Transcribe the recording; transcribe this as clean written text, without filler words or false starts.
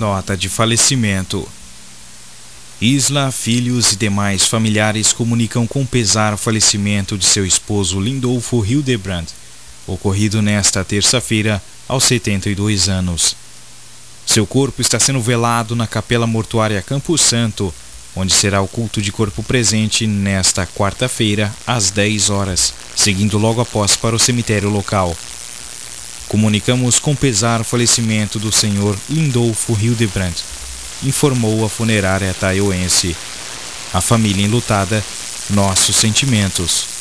Nota de falecimento. Isla, filhos e demais familiares comunicam com pesar o falecimento de seu esposo Lindolfo Hildebrand, ocorrido nesta terça-feira, aos 72 anos. Seu corpo está sendo velado na Capela Mortuária Campo Santo, onde será o culto de corpo presente nesta quarta-feira, às 10 horas, seguindo logo após para o cemitério local. Comunicamos com pesar o falecimento do senhor Lindolfo Hildebrand, informou a funerária taioense. A família enlutada, nossos sentimentos.